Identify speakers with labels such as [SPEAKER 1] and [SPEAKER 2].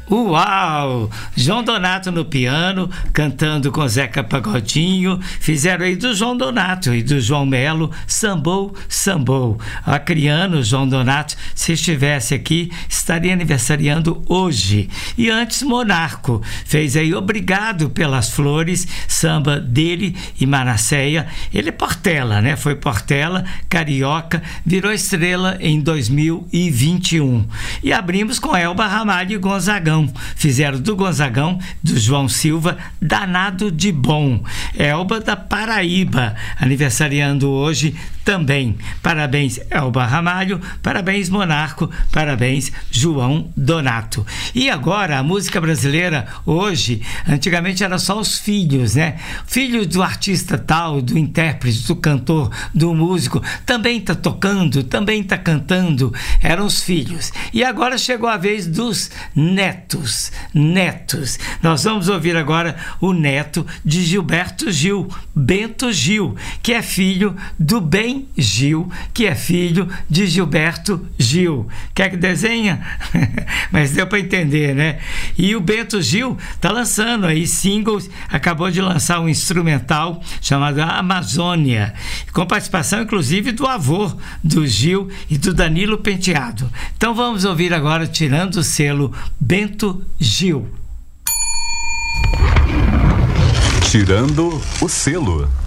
[SPEAKER 1] Uau! João Donato no piano, cantando com Zeca Pagodinho. Fizeram aí do João Donato e do João Melo, Sambou, Sambou. Acriano, João Donato, se estivesse aqui, estaria aniversariando hoje. E antes, Monarco fez aí Obrigado pelas Flores, samba dele e Maracéia. Ele é Portela, né? Foi Portela, carioca, virou estrela em 2021. E abrimos com Elba Ramalho e Gonzagão. Fizeram do Gonzagão, do João Silva, Danado de Bom. Elba da Paraíba, aniversariando hoje também. Parabéns, Elba Ramalho, parabéns, Monarco, parabéns, João Donato. E agora, a música brasileira hoje, antigamente era só os filhos, né? Filho do artista tal, do intérprete, do cantor, do músico, também tá tocando, também tá cantando, eram os filhos. E agora chegou a vez dos netos. Nós vamos ouvir agora o neto de Gilberto Gil, Bento Gil, que é filho do Ben Gil, que é filho de Gilberto Gil. Quer que desenha? Mas deu para entender, né? E o Bento Gil tá lançando aí singles, acabou de lançar um instrumental chamado Amazônia, com participação inclusive do avô do Gil e do Danilo Penteado. Então vamos ouvir agora, tirando o selo, Bento Gil.
[SPEAKER 2] Tirando o selo.